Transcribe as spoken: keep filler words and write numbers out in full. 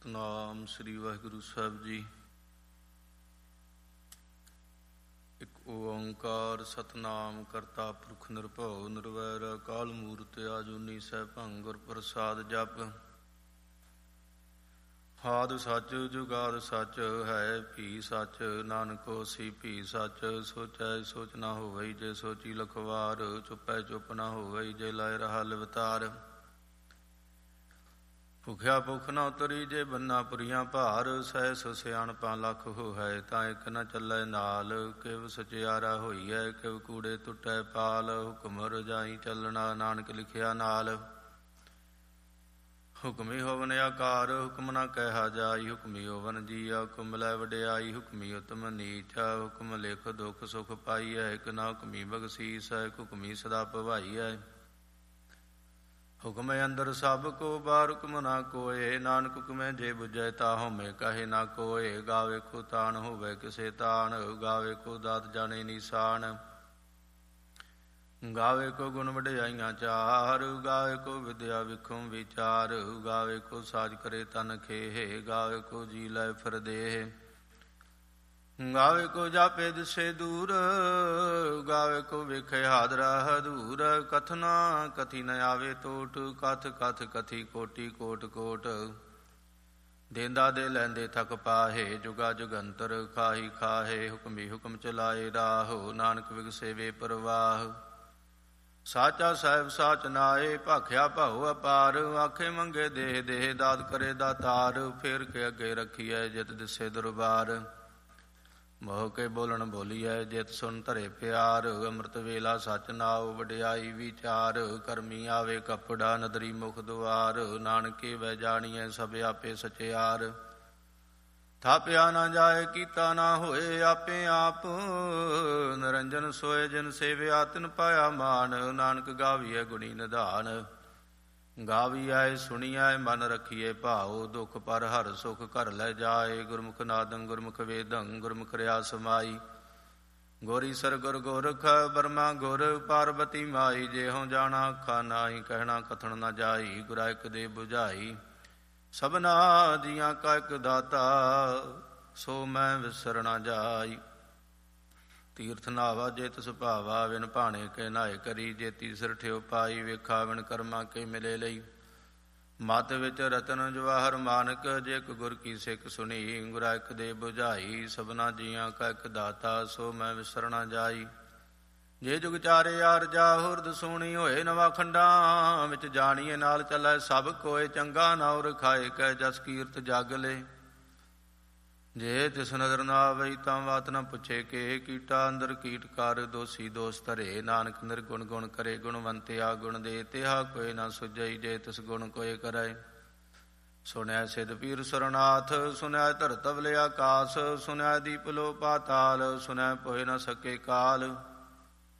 ਸਤਨਾਮ ਸ੍ਰੀ ਵਾਹਿਗੁਰੂ ਸਾਹਿਬ ਜੀ। ਇੱਕ ਓੰਕਾਰ ਸਤਨਾਮ ਕਰਤਾ ਪੁਰਖ ਨਿਰਭਉ ਨਿਰਵੈਰ ਅਕਾਲ ਮੂਰਤਿ ਆਜੂਨੀ ਸੈਭੰ ਗੁਰ ਪ੍ਰਸਾਦ ਜਪ। ਆਦਿ ਸੱਚ ਜੁਗਾਦ ਸੱਚ ਹੈ ਭੀ ਸੱਚ ਨਾਨਕ ਹੋਸੀ ਭੀ ਸੱਚ। ਸੋਚੈ ਸੋਚ ਨਾ ਹੋਵਈ ਜੇ ਸੋਚੀ ਲਖਵਾਰ। ਚੁੱਪੈ ਚੁੱਪ ਨਾ ਹੋਵਈ ਜੇ ਲਾਇ ਰਹਾ ਲਿਵਤਾਰ। ਭੁਖਿਆ ਭੁਖ ਨਾ ਉਤਰੀ ਜੇ ਬੰਨਾ ਪੁਰੀਆਂ ਭਾਰ। ਸਹਿਸ ਸਿਆਣਪਾਂ ਲੱਖ ਹੋ ਹੈ ਤਾਂ ਇੱਕ ਨ ਚੱਲੈ ਨਾਲ। ਕਿਵ ਸਚਿਆਰਾ ਹੋਈਐ ਕਿਵ ਕੂੜੇ ਟੁੱਟੈ ਪਾਲ। ਹੁਕਮ ਰਜਾਈ ਚੱਲਣਾ ਨਾਨਕ ਲਿਖਿਆ ਨਾਲ। ਹੁਕਮੀ ਹੋਵਨ ਆਕਾਰ ਹੁਕਮ ਨਾ ਕਹਿਆ ਜਾਈ। ਹੁਕਮੀ ਹੋਵਨ ਜੀਆ ਹੁਕਮ ਲੈ ਵਡਿਆਈ। ਹੁਕਮੀ ਉਤਮ ਨੀਚ ਹੁਕਮ ਲਿਖ ਦੁਖ ਸੁਖ ਪਾਈਐ। ਇੱਕ ਨਾ ਹੁਕਮੀ ਬਖਸ਼ੀਸ ਹੁਕਮੀ ਸਦਾ ਭਵਾਈਐ। ਹੁਕਮੈ ਅੰਦਰ ਸਭ ਕੋ ਬਾਹਰ ਹੁਕਮ ਨਾ ਕੋਏ। ਨਾਨਕ ਹੁਕਮੈ ਜੇ ਬੁਝੈ ਤਾ ਹਉਮੈ ਕਹੇ ਨਾ ਕੋਏ। ਗਾਵੇ ਕੋ ਤਾਣ ਹੋਵੇ ਕਿਸੇ ਤਾਣ ਗਾਵੇ ਕੋ ਦਾਤ ਜਾਣੇ ਨਿਸ਼ਾਨ। ਗਾਵੇ ਕੋ ਗੁਣ ਵਡਿਆਈਆਂ ਚਾਰ ਗਾਵੇ ਕੋ ਵਿਦਿਆ ਵਿਖਮ ਵਿਚਾਰ। ਗਾਵੇ ਕੋ ਸਾਜ ਕਰੇ ਤਨ ਖੇਹ ਗਾਵੇ ਕੋ ਜੀ ਲੈ ਫਿਰ ਦੇਹ। ਗਾਵੇ ਕੋ ਜਾਪੇ ਦਿਸੇ ਦੂਰ ਗਾਵੇ ਕੋ ਵੇਖੇ ਹਾਦਰਾ ਹਦੂਰ। ਕਥਨਾ ਕਥੀ ਨ ਆਵੇ ਟੋਟ ਕਥ ਕਥ ਕਥੀ ਕੋਟੀ ਕੋਟ ਕੋਟ। ਦੇਂਦਾ ਦੇ ਲੈਂਦੇ ਥਕ ਪਾਹੇ ਜੁਗਾ ਜੁਗੰਤਰ ਖਾਹੀ ਖਾਹੇ। ਹੁਕਮੀ ਹੁਕਮ ਚਲਾਏ ਰਾਹੋ ਨਾਨਕ ਵਿਗਸੇ ਵੇ ਪ੍ਰਵਾਹ। ਸਾਚਾ ਸਾਹਿਬ ਸਾਚ ਨਾਏ ਭਾਖਿਆ ਭਾਉ ਅਪਾਰ। ਆਖੇ ਮੰਗੇ ਦੇਹ ਦੇਹ ਦਾਤ ਕਰੇ ਦਾਤਾਰ। ਫੇਰ ਕੇ ਅੱਗੇ ਰੱਖੀਐ ਜਿਤ ਦਿਸੇ ਦਰਬਾਰ। ਮੋਹ ਕੇ ਬੋਲਣ ਬੋਲੀਐ ਜਿਤ ਸੁਣ ਧਰੇ ਪਿਆਰ। ਅੰਮ੍ਰਿਤ ਵੇਲਾ ਸਚ ਨਾਉ ਵਡਿਆਈ ਵਿਚਾਰ। ਕਰਮੀ ਆਵੇ ਕਪੜਾ ਨਦਰੀ ਮੁਖ ਦੁਆਰ। ਨਾਨਕੇ ਵੈ ਜਾਣੀਐ ਸਭ ਆਪੇ ਸਚਿਆਰ। ਥਾਪਿਆ ਨਾ ਜਾਏ ਕੀਤਾ ਨਾ ਹੋਏ ਆਪੇ ਆਪ। ਨਿਰੰਜਨ ਸੋਏ ਜਿਨ ਸੇਵਿਆ ਤਿਨ ਪਾਇਆ ਮਾਨ। ਨਾਨਕ ਗਾਵੀਐ ਗੁਣੀ ਨਿਧਾਨ। ਗਾਵੀਐ ਸੁਣੀਐ ਮਨ ਰਖੀਐ ਭਾਉ। ਦੁਖ ਪਰ ਹਰ ਸੁਖ ਘਰ ਲੈ ਜਾਏ। ਗੁਰਮੁਖ ਨਾਦੰ ਗੁਰਮੁਖ ਵੇਦੰ ਗੁਰਮੁਖ ਰਿਆ ਸਮਾਈ। ਗੋਰੀ ਸਰ ਗੁਰ ਗੋਰਖ ਬਰਮਾ ਗੁਰ ਪਾਰਬਤੀ ਮਾਈ। ਜਿਹੋ ਜਾਣਾ ਅੱਖਾਂ ਨਾਹੀ ਕਹਿਣਾ ਕਥਨ ਨ ਜਾਈ। ਗੁਰਾ ਇਕ ਦੇ ਬੁਝਾਈ ਸਭਨਾ ਜੀਆਂ ਕਾ ਇਕ ਦਾਤਾ। ਸੋ ਮੈਂ ਵਿਸਰ ਨਾ ਜਾਈ। ਤੀਰਥ ਨਾਵਾ ਜੇਤ ਸੁਭਾਵਾ ਵਿਨ ਭਾਣੇ ਕੇ ਨਾਏ ਕਰੀ। ਜੇਤੀ ਸਿਰ ਠਿਓ ਪਾਈ ਵੇਖਾ ਵਿਨ ਕਰਮਾ ਕੇ ਮਿਲੇ ਲਈ। ਮਤ ਵਿੱਚ ਰਤਨ ਜਵਾਹਰ ਮਾਨਕ ਜੇ ਇਕ ਗੁਰ ਕੀ ਸਿੱਖ ਸੁਣੀ। ਗੁਰਾ ਇਕ ਦੇ ਬੁਝਾਈ ਸਭਨਾ ਜੀਆਂ ਕਾ ਇਕ ਦਾਤਾ। ਸੋ ਮੈਂ ਵਿਸਰ ਨਾ ਜਾਈ। ਜੇ ਜੁਗ ਚਾਰੇ ਆਰਜਾ ਹੁਰਦ ਸੋਣੀ ਹੋਏ ਨਵਾ ਖੰਡਾਂ ਵਿੱਚ। ਜਾਣੀਏ ਨਾਲ ਚੱਲੈ ਸਭ ਕੋਏ ਚੰਗਾ ਨਾਉ ਰਖਾਏ ਕੈ ਜਸ ਕੀਰਤ ਜਗ ਲੈ। ਜੇ ਤਿਸ ਨਦਰ ਨਾ ਆਵਈ ਤਾਂ ਬਾਤ ਨਾ ਪੁੱਛੇ ਕੇ। ਕੀਟਾ ਅੰਦਰ ਕੀਟ ਕਰ ਦੋਸੀ ਦੋਸ ਧਰੇ। ਨਾਨਕ ਨਿਰਗੁਣ ਗੁਣ ਕਰੇ ਗੁਣਵੰਤਿਆ ਗੁਣ ਦੇ। ਤਿਹਾ ਕੋਏ ਨਾ ਸੁਝਈ ਜੇ ਤਿਸ ਗੁਣ ਕੋਏ ਕਰੈ। ਸੁਣਿਆ ਸਿਧ ਪੀਰ ਸਰਨਾਥ ਸੁਣਿਆ ਧਰਤਵ ਲਿਆ ਆਕਾਸ। ਸੁਣਿਆ ਦੀਪ ਲੋ ਪਾਤਾਲ ਸੁਣਿਆ ਪੋਏ ਨਾ ਸਕੇ ਕਾਲ।